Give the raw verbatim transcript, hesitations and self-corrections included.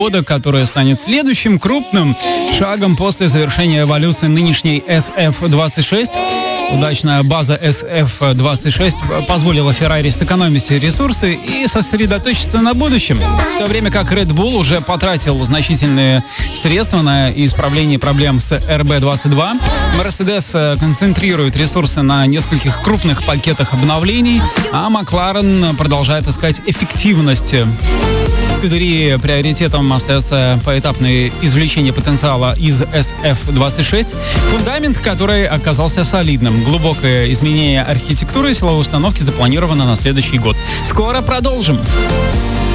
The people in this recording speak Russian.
года, которая станет следующим крупным шагом после завершения эволюции нынешней эс эф двадцать шесть. Удачная база эс эф двадцать шесть позволила Ferrari сэкономить ресурсы и сосредоточиться на будущем. В то время как Red Bull уже потратил значительные средства на исправление проблем с эр би двадцать два, Mercedes концентрирует ресурсы на нескольких крупных пакетах обновлений, а McLaren продолжает искать эффективность. Скудерии приоритетом остается поэтапное извлечение потенциала из эс эф двадцать шесть, фундамент, который оказался солидным. Глубокое изменение архитектуры силовой установки запланировано на следующий год. Скоро продолжим.